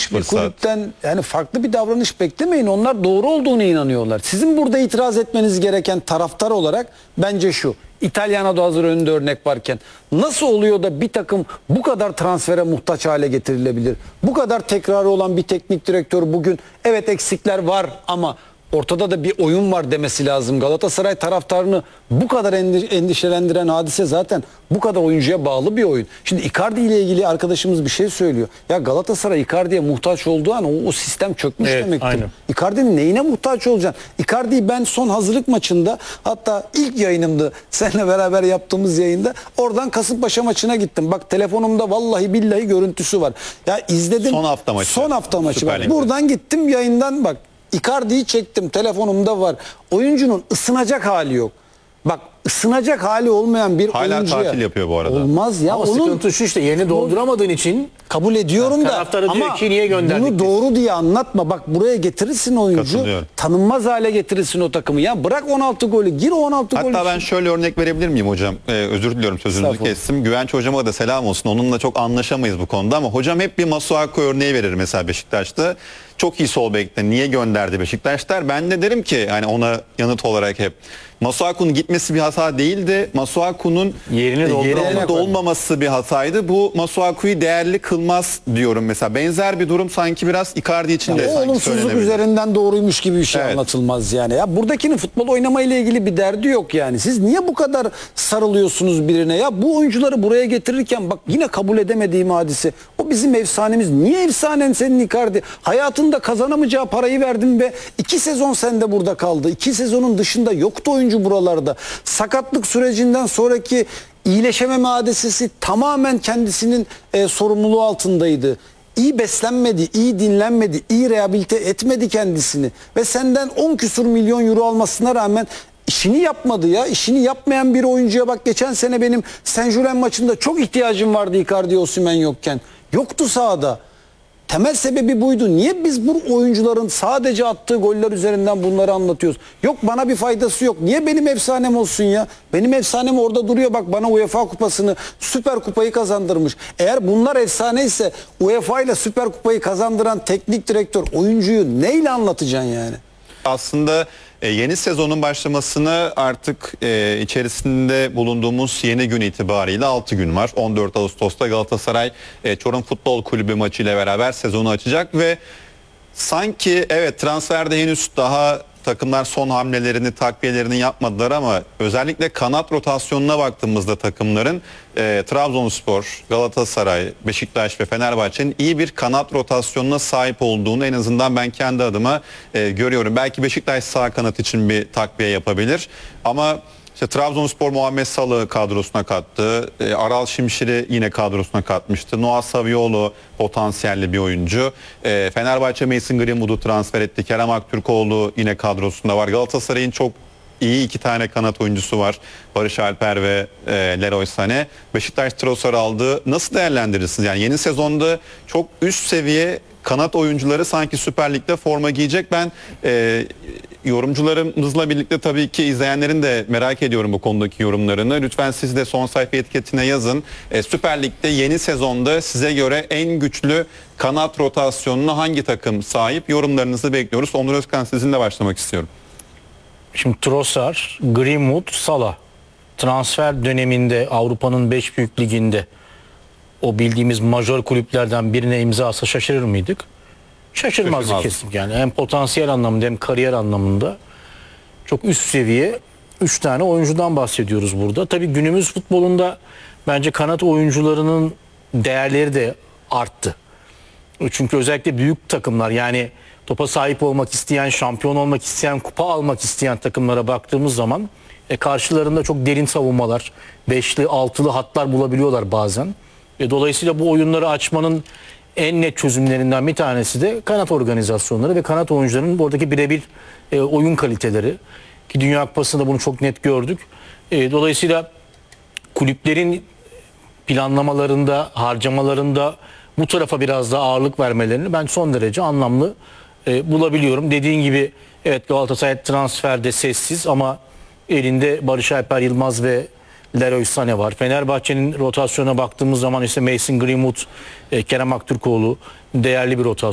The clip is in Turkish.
gelmiş bir fırsat. kulüpten yani farklı bir davranış beklemeyin. Onlar doğru olduğunu inanıyorlar. Sizin burada itiraz etmeniz gereken taraftar olarak bence şu. İtalyana'da hazır önünde örnek varken nasıl oluyor da bir takım bu kadar transfere muhtaç hale getirilebilir? Bu kadar tekrarı olan bir teknik direktör bugün evet eksikler var ama ortada da bir oyun var demesi lazım. Galatasaray taraftarını bu kadar endişelendiren hadise zaten bu kadar oyuncuya bağlı bir oyun. Şimdi Icardi ile ilgili arkadaşımız bir şey söylüyor. Ya Galatasaray Icardi'ye muhtaç olduğu an o sistem çökmüş demektir. Aynen. Icardi'nin neyine muhtaç olacaksın? Icardi'yi ben son hazırlık maçında hatta ilk yayınımdı seninle beraber yaptığımız yayında oradan Kasımpaşa maçına gittim. Bak telefonumda vallahi billahi görüntüsü var. Ya izledim. Son hafta maçı. Son hafta maçı. Süper Bak, Lig'de. buradan gittim yayından bak. Icardi'yi çektim telefonumda var. Oyuncunun ısınacak hali yok. Bak ısınacak hali olmayan bir Hala oyuncuya. tatil yapıyor bu arada. Olmaz ya. Ama Onun sıkıntı şu işte yeni dolduramadığın için kabul ediyorum da taraftarı diyor ama ki niye gönderdik bunu biz? doğru diye anlatma. Bak buraya getirirsin oyuncu. Katılıyorum. Tanınmaz hale getirirsin o takımı. Ya bırak 16 golü. Gir 16 golü. Hatta ben şöyle örnek verebilir miyim hocam? Özür diliyorum sözünüzü Estağfurullah. kestim. Güvenç hocama da selam olsun. Onunla çok anlaşamayız bu konuda ama hocam hep bir Masuaku örneği verir mesela Beşiktaş'ta. Çok iyi sol bekte. Niye gönderdi Beşiktaş der. Ben de derim ki hani ona yanıt olarak hep Masuaku'nun gitmesi bir hata değildi. Masuaku'nun Yerini dolmaması bir hataydı. Bu Masuaku'yu değerli kılmaz diyorum mesela. Benzer bir durum sanki biraz Icardi için de o sanki olumsuzluk söylenebilir. üzerinden doğruymuş gibi bir şey Evet. anlatılmaz yani. Ya buradakinin futbol oynamayla ilgili bir derdi yok yani. Siz niye bu kadar sarılıyorsunuz birine? Ya bu oyuncuları buraya getirirken bak yine kabul edemediğim hadise. O bizim efsanemiz. Niye efsanen senin Icardi? Hayatında kazanamayacağı parayı verdin ve 2 sezon sende burada kaldı. 2 sezonun dışında yoktu oyuncu buralarda. Sakatlık sürecinden sonraki iyileşememe hadisesi tamamen kendisinin sorumluluğu altındaydı. İyi beslenmedi, iyi dinlenmedi, iyi rehabilite etmedi kendisini. Ve senden 10 küsur milyon euro almasına rağmen işini yapmadı ya. İşini yapmayan bir oyuncuya bak geçen sene benim Saint-Gilloise maçında çok ihtiyacım vardı Icardi Osimhen yokken. Yoktu sahada. Temel sebebi buydu. Niye biz bu oyuncuların sadece attığı goller üzerinden bunları anlatıyoruz? Yok bana bir faydası yok. Niye benim efsanem olsun ya? Benim efsanem orada duruyor. Bak bana UEFA kupasını, Süper Kupayı kazandırmış. Eğer bunlar efsane ise UEFA ile Süper Kupayı kazandıran teknik direktör oyuncuyu neyle anlatacaksın yani? Aslında yeni sezonun başlamasını artık içerisinde bulunduğumuz yeni gün itibariyle 6 gün var. 14 Ağustos'ta Galatasaray Çorum Futbol Kulübü maçı ile beraber sezonu açacak ve sanki evet transferde henüz daha takımlar son hamlelerini, takviyelerini yapmadılar ama özellikle kanat rotasyonuna baktığımızda takımların Trabzonspor, Galatasaray, Beşiktaş ve Fenerbahçe'nin iyi bir kanat rotasyonuna sahip olduğunu en azından ben kendi adıma görüyorum. Belki Beşiktaş sağ kanat için bir takviye yapabilir ama İşte Trabzonspor Muhammed Salah'ı kadrosuna kattı. Aral Şimşir'i yine kadrosuna katmıştı. Noah Savioğlu potansiyelli bir oyuncu. Fenerbahçe Mason Greenwood'u transfer etti. Kerem Aktürkoğlu yine kadrosunda var. Galatasaray'ın çok iyi 2 tane kanat oyuncusu var. Barış Alper ve Leroy Sané. Beşiktaş Trossard'ı aldı. Nasıl değerlendirirsiniz? Yani yeni sezonda çok üst seviye kanat oyuncuları sanki Süper Lig'de forma giyecek. Ben yorumcularımızla birlikte tabii ki izleyenlerin de merak ediyorum bu konudaki yorumlarını. Lütfen siz de son sayfa etiketine yazın. Süper Lig'de yeni sezonda size göre en güçlü kanat rotasyonuna hangi takım sahip? Yorumlarınızı bekliyoruz. Onur Özkan sizinle başlamak istiyorum. Şimdi Trossard, Greenwood, Salah transfer döneminde Avrupa'nın 5 büyük liginde o bildiğimiz majör kulüplerden birine imza atsa şaşırır mıydık? Şaşırmazdık kesin yani. Hem potansiyel anlamında hem kariyer anlamında çok üst seviye 3 tane oyuncudan bahsediyoruz burada. Tabii günümüz futbolunda bence kanat oyuncularının değerleri de arttı. Çünkü özellikle büyük takımlar yani topa sahip olmak isteyen, şampiyon olmak isteyen, kupa almak isteyen takımlara baktığımız zaman karşılarında çok derin savunmalar, 5'li 6'lı hatlar bulabiliyorlar bazen. Dolayısıyla bu oyunları açmanın en net çözümlerinden bir tanesi de kanat organizasyonları ve kanat oyuncularının buradaki birebir oyun kaliteleri. Ki Dünya Kupası'nda bunu çok net gördük. Dolayısıyla kulüplerin planlamalarında, harcamalarında bu tarafa biraz daha ağırlık vermelerini ben son derece anlamlı bulabiliyorum. Dediğin gibi evet Galatasaray transferde sessiz ama elinde Barış Alper Yılmaz ve Leroy Sané var. Fenerbahçe'nin rotasyona baktığımız zaman işte Mason Greenwood, Kerem Aktürkoğlu değerli bir rotasyon.